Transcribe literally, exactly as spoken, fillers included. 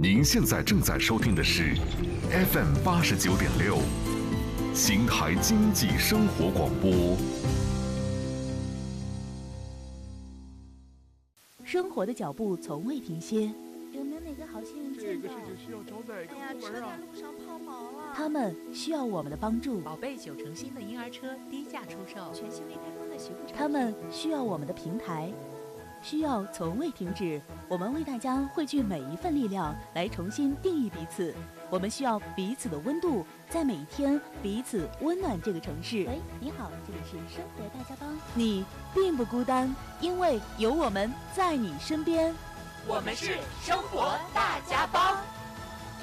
您现在正在收听的是 F M 八十九点六，邢台经济生活广播。 生活的脚步从未停歇， 有没有哪个好心人这个事情需要找哪个部门啊？ 哎呀，车在路上抛锚了。 他们需要我们的帮助。 宝贝九成新的婴儿车低价出售， 全新未开封的徐汇产品。 他们需要我们的平台，需要从未停止。我们为大家汇聚每一份力量，来重新定义彼此。我们需要彼此的温度，在每一天彼此温暖这个城市。 喂，你好，这里是生活大家帮。 你并不孤单，因为有我们在你身边。 我们是生活大家帮。